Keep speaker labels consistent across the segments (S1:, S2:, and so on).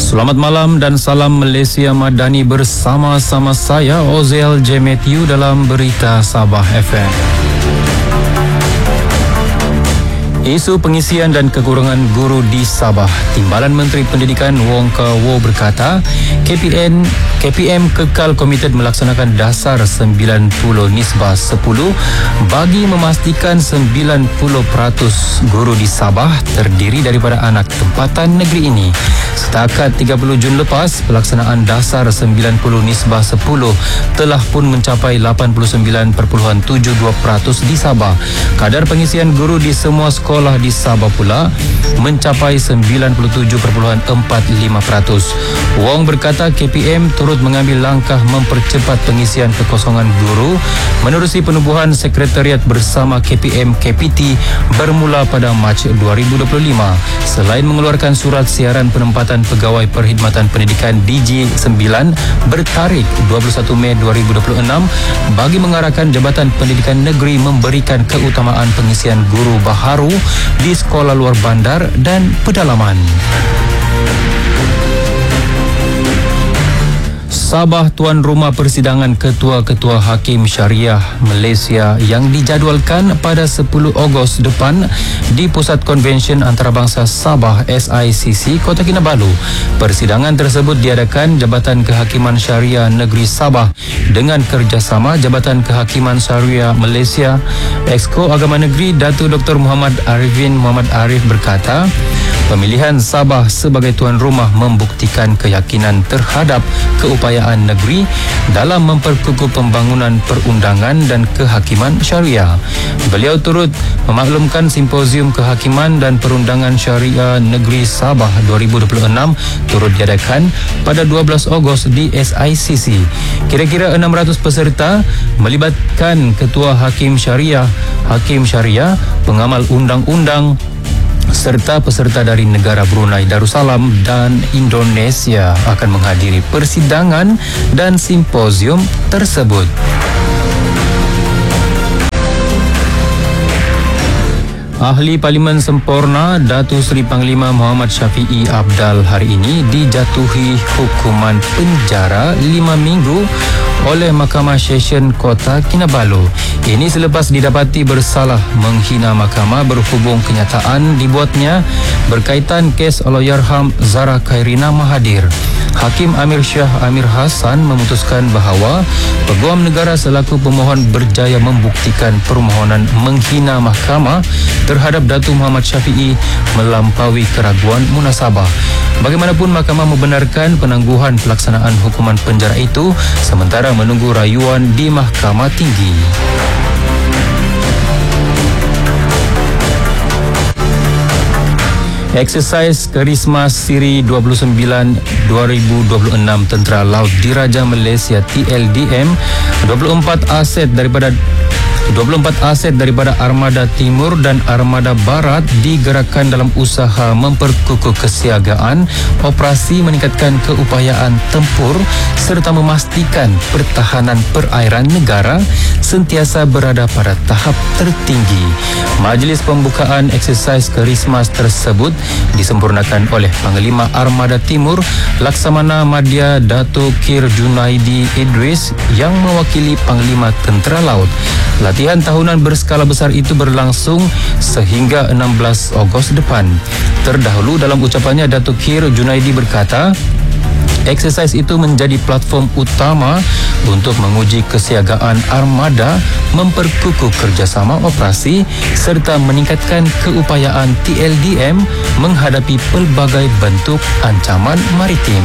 S1: Selamat malam dan salam Malaysia Madani bersama-sama saya Ozel J. Matthew dalam Berita Sabah FM. Isu pengisian dan kekurangan guru di Sabah. Timbalan Menteri Pendidikan Wong Kah Woh berkata, KPM kekal komited melaksanakan dasar 90 nisbah 10 bagi memastikan 90% guru di Sabah terdiri daripada anak tempatan negeri ini. Setakat 30 Jun lepas, pelaksanaan dasar 90 nisbah 10 telah pun mencapai 89.72% di Sabah. Kadar pengisian guru di semua sekolah di Sabah pula mencapai 97.45%. Wong berkata KPM turut mengambil langkah mempercepat pengisian kekosongan guru menerusi penubuhan sekretariat bersama KPM KPT bermula pada Mac 2025. Selain mengeluarkan surat siaran penempatan pegawai perkhidmatan pendidikan DG9 bertarikh 21 Mei 2026 bagi mengarahkan Jabatan Pendidikan Negeri memberikan keutamaan pengisian guru baharu di sekolah luar bandar dan pedalaman. Sabah tuan rumah persidangan Ketua-Ketua Hakim Syariah Malaysia yang dijadualkan pada 10 Ogos depan di Pusat Konvensyen Antarabangsa Sabah SICC Kota Kinabalu. Persidangan tersebut diadakan Jabatan Kehakiman Syariah Negeri Sabah dengan kerjasama Jabatan Kehakiman Syariah Malaysia. Exco Agama Negeri Datuk Dr. Muhammad Arifin Muhammad Arif berkata, pemilihan Sabah sebagai tuan rumah membuktikan keyakinan terhadap keupayaan negeri dalam memperkukuh pembangunan perundangan dan kehakiman syariah. Beliau turut memaklumkan Simposium Kehakiman dan Perundangan Syariah Negeri Sabah 2026 turut diadakan pada 12 Ogos di SICC. Kira-kira 600 peserta melibatkan Ketua Hakim Syariah, pengamal undang-undang serta peserta dari negara Brunei Darussalam dan Indonesia akan menghadiri persidangan dan simposium tersebut. Ahli Parlimen Sempurna Datuk Seri Panglima Muhammad Syafiee Abdal hari ini dijatuhi hukuman penjara 5 minggu oleh Mahkamah Session Kota Kinabalu. Ini selepas didapati bersalah menghina mahkamah berhubung kenyataan dibuatnya berkaitan kes Allahyarham Zara Khairina Mahathir. Hakim Amir Shah Amir Hassan memutuskan bahawa Peguam Negara selaku pemohon berjaya membuktikan permohonan menghina mahkamah terhadap Datuk Muhammad Syafiee melampaui keraguan munasabah. Bagaimanapun, mahkamah membenarkan penangguhan pelaksanaan hukuman penjara itu sementara menunggu rayuan di Mahkamah Tinggi. Eksersis Kerismas Siri 29 2026 Tentera Laut Diraja Malaysia TLDM 24 aset daripada Armada Timur dan Armada Barat digerakkan dalam usaha memperkukuh kesiagaan operasi, meningkatkan keupayaan tempur serta memastikan pertahanan perairan negara sentiasa berada pada tahap tertinggi. Majlis pembukaan eksersis Kerismas tersebut disempurnakan oleh Panglima Armada Timur Laksamana Madya Datuk Kir Junaidi Idris yang mewakili Panglima Tentera Laut. Latihan tahunan berskala besar itu berlangsung sehingga 16 Ogos depan. Terdahulu dalam ucapannya, Datuk Kir Junaidi berkata, eksersis itu menjadi platform utama untuk menguji kesiagaan armada, memperkukuh kerjasama operasi serta meningkatkan keupayaan TLDM menghadapi pelbagai bentuk ancaman maritim.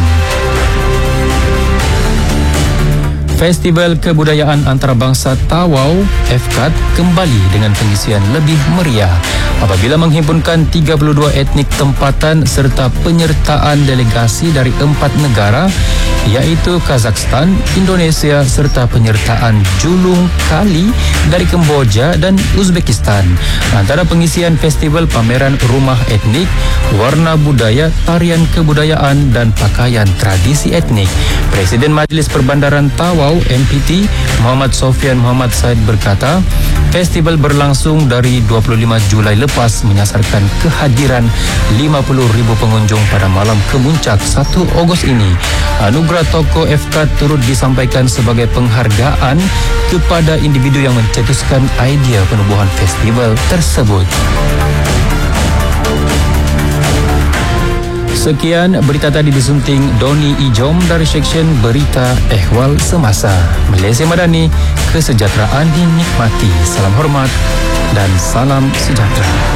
S1: Festival Kebudayaan Antarabangsa Tawau FKAT kembali dengan pengisian lebih meriah apabila menghimpunkan 32 etnik tempatan serta penyertaan delegasi dari 4 negara iaitu Kazakhstan, Indonesia serta penyertaan julung kali dari Kemboja dan Uzbekistan. Antara pengisian festival pameran rumah etnik, warna budaya, tarian kebudayaan dan pakaian tradisi etnik. Presiden Majlis Perbandaran Tawau Papau MPT Muhammad Sofian Muhammad Said berkata, festival berlangsung dari 25 Julai lepas menyasarkan kehadiran 50,000 pengunjung pada malam kemuncak 1 Ogos ini. Anugerah Tokoh FK turut disampaikan sebagai penghargaan kepada individu yang mencetuskan idea penubuhan festival tersebut. Sekian berita tadi disunting Doni Ijom dari Seksyen Berita Ehwal Semasa. Malaysia Madani, kesejahteraan dinikmati. Salam hormat dan salam sejahtera.